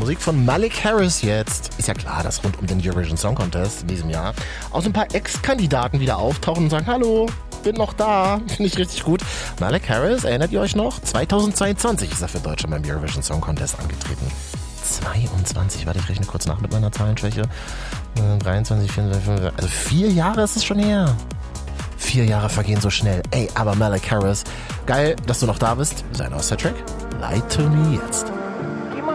Musik von Malik Harris jetzt. Ist ja klar, dass rund um den Eurovision Song Contest in diesem Jahr auch so ein paar Ex-Kandidaten wieder auftauchen und sagen, hallo, bin noch da. Finde ich richtig gut. Malik Harris, erinnert ihr euch noch? 2022 ist er für Deutschland beim Eurovision Song Contest angetreten. 22, warte, ich rechne kurz nach mit meiner Zahlenschwäche. 23, 24, 25, also 4 Jahre ist es schon her. 4 Jahre vergehen so schnell. Ey, aber Malik Harris, geil, dass du noch da bist. Sein Auster-Track, Lie to Me jetzt.